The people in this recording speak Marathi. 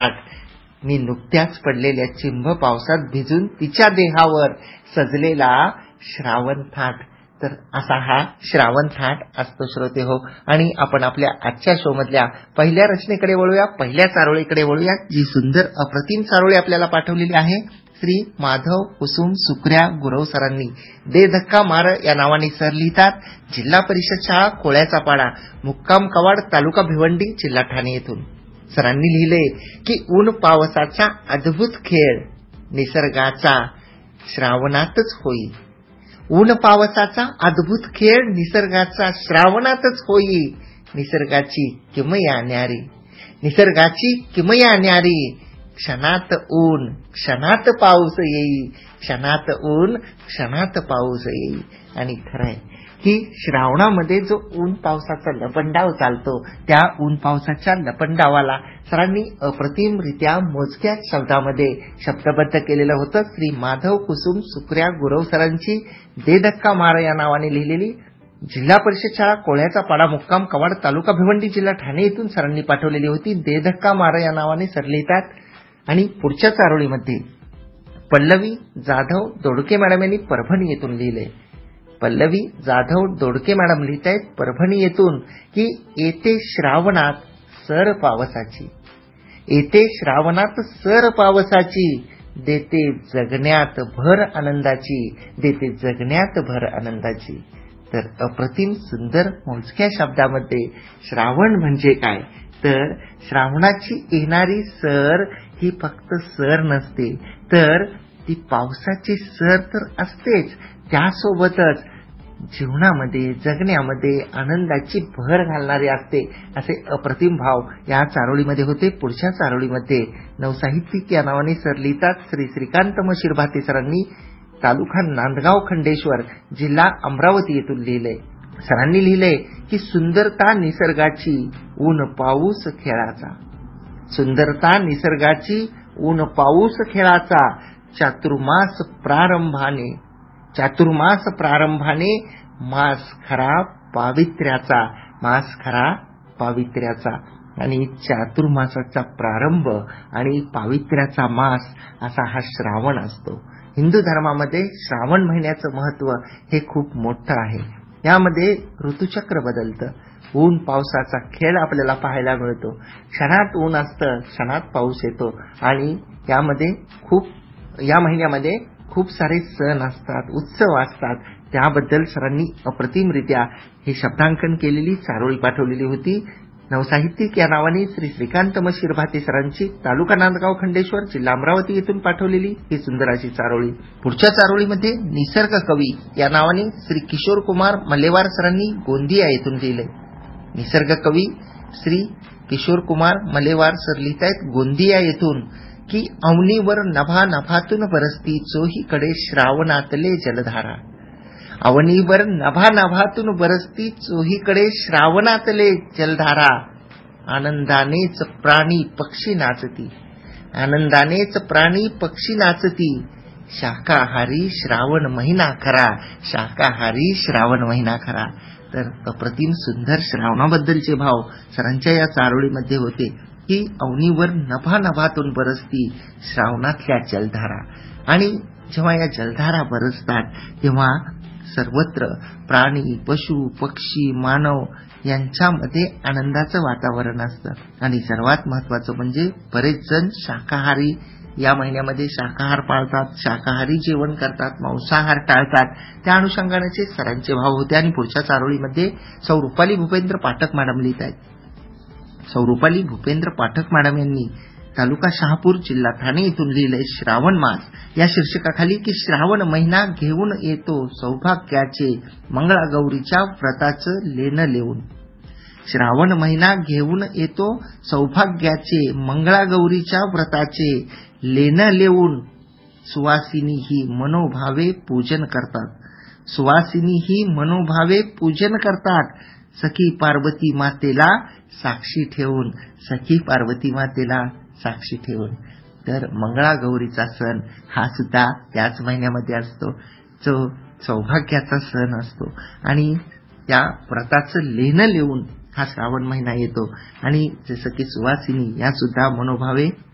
मी नुकत्याच पडलेल्या चिंब पावसात भिजून तिच्या देहावर सजलेला श्रावण थाट. तर असा हा श्रावण थाट असतो श्रोते हो. आणि आपण आपल्या आजच्या शो मधल्या पहिल्या रचनेकडे वळूया, पहिल्या चारोळीकडे वळूया, जी सुंदर अप्रतिम चारोळी आपल्याला पाठवलेली आहे श्री माधव कुसुम सुकऱ्या गुरव सरांनी. दे धक्का मार या नावाने सर लिहितात. जिल्हा परिषद शाळा कोळ्याचा पाडा, मुक्काम कवाड, तालुका भिवंडी, जिल्हा ठाणे येथून. सरांनी लिहिले की ऊन पावसाचा अद्भुत खेळ निसर्गाचा श्रावणातच होई. ऊन पावसाचा अद्भुत खेळ निसर्गाचा श्रावणातच होई. निसर्गाची किमया न्यारी, निसर्गाची किमया न्यारी. क्षणात ऊन क्षणात पाऊस येई, क्षणात ऊन क्षणात पाऊस येई. आणि खरंय की श्रावणामध्ये जो ऊन पावसाचा लपंडाव चालतो, त्या ऊन पावसाच्या लपंडावाला सरांनी अप्रतिमरित्या मोजक्या शब्दामध्ये शब्दबद्ध केलेलं होतं. श्री माधव कुसुम सुकऱ्या गुरव सरांची दे धक्का मार या नावाने लिहिलेली जिल्हा परिषद शाळा कोळ्याचा पाडा, मुक्काम कवाड, तालुका भिवंडी, जिल्हा ठाणे येथून सरांनी पाठवलेली होती. दे धक्का मार या नावाने सर लिहितात. आणि पुढच्या चारोळीमध्ये पल्लवी जाधव दोडके मॅडम यांनी परभणी येथून लिहिले. पल्लवी जाधव दोडके मॅडम लिहित आहेत परभणी येथून की येते श्रावणात सर पावसाची, येते श्रावणात सर पावसाची, देते जगण्यात भर आनंदाची, देते जगण्यात भर आनंदाची. तर अप्रतिम सुंदर मोजक्या शब्दामध्ये श्रावण म्हणजे काय, तर श्रावणाची येणारी सर ही फक्त सर नसते, तर ती पावसाची सर तर असतेच, त्यासोबतच जीवनामध्ये जगण्यामध्ये आनंदाची भर घालणारी असते. असे अप्रतिम भाव या चारोळीमध्ये होते. पुढच्या चारोळीमध्ये नवसाहित्यिक या नावाने सर लिहितात श्री श्रीकांत शिरभाते सरांनी, तालुका नांदगाव खंडेश्वर, जिल्हा अमरावती येथून लिहिले. सरांनी लिहिले की सुंदरता निसर्गाची ऊन पाऊस खेळाचा, सुंदरता निसर्गाची ऊन पाऊस खेळाचा. चातुर्मास प्रारंभाने, चातुर्मास प्रारंभाने मास खरा पावित्र्याचा, मास खरा पावित्र्याचा. आणि चातुर्मासाचा प्रारंभ आणि पावित्र्याचा मास असा हा श्रावण असतो. हिंदू धर्मामध्ये श्रावण महिन्याचं महत्व हे खूप मोठं आहे. यामध्ये ऋतुचक्र बदलतं, ऊन पावसाचा खेळ आपल्याला पाहायला मिळतो. क्षणात ऊन असतं, क्षणात पाऊस येतो. आणि या महिन्यामध्ये खूप सारे सण असतात, उत्सव असतात. त्याबद्दल सरांनी अप्रतिमरित्या हे शब्दांकन केलेली चारोळी पाठवलेली होती. नवसाहित्यिक या नावाने श्री श्रीकांत शिरभाते सरांची, तालुका नांदगाव खंडेश्वर, जिल्हा अमरावती येथून पाठवलेली ही सुंदर अशी चारोळी. पुढच्या चारोळीमध्ये निसर्ग कवी या नावाने श्री किशोर कुमार मलेवार सरांनी गोंदिया येथून लिहिले. निसर्ग कवी श्री किशोर कुमार मलेवार सर लिहित आहेत गोंदिया येथून की अवनीवर नभा नभातून बरसती चोहीकडे श्रावणातले जलधारा. अवनीवर नभा नभातून बरसती चोहीकडे श्रावणातले जलधारा. आनंदानेच प्राणी पक्षी नाचती, आनंदानेच प्राणी पक्षी नाचती. शाकाहारी श्रावण महिना खरा, शाकाहारी श्रावण महिना खरा. तर अप्रतिम सुंदर श्रावणाबद्दलचे भाव सरांच्या या चारोळीमध्ये होते की अवनीवर नभा नभातून बरसती श्रावणातल्या जलधारा. आणि जेव्हा या जलधारा बरसतात तेव्हा सर्वत्र प्राणी, पशु, पक्षी, मानव यांच्यामध्ये आनंदाचं वातावरण असतं. आणि सर्वात महत्वाचं म्हणजे बरेच जण शाकाहारी या महिन्यामध्ये शाकाहार पाळतात, शाकाहारी जेवण करतात, मांसाहार टाळतात. त्या अनुषंगाने सरांचे भाव होते. आणि पुढच्या चारोळीमध्ये सौ रुपाली भूपेंद्र पाठक मॅडम लिहित आहेत. सौ रुपाली भूपेंद्र पाठक मॅडम यांनी तालुका शहापूर, जिल्हा ठाणे येथून लिहिलंय श्रावण मास या शीर्षकाखाली की श्रावण महिना घेऊन येतो सौभाग्याचे मंगळागौरीच्या व्रताचं लेणं लिहून. श्रावण महिना घेऊन येतो सौभाग्याचे मंगळागौरीच्या व्रताचे लेणं लिहून. सुवासिनी ही मनोभावे पूजन करतात, सुवासिनी ही मनोभावे पूजन करतात. सखी पार्वती मातेला साक्षी ठेवून, सखी पार्वती मातेला साक्षी ठेवून. तर मंगळागौरीचा सण हा सुद्धा त्याच महिन्यामध्ये असतो, जो सौभाग्याचा सण असतो. आणि त्या व्रताचं लेणं लिहून हा श्रावण महिना येतो. आणि जसं की सुवासिनी या सुद्धा मनोभावे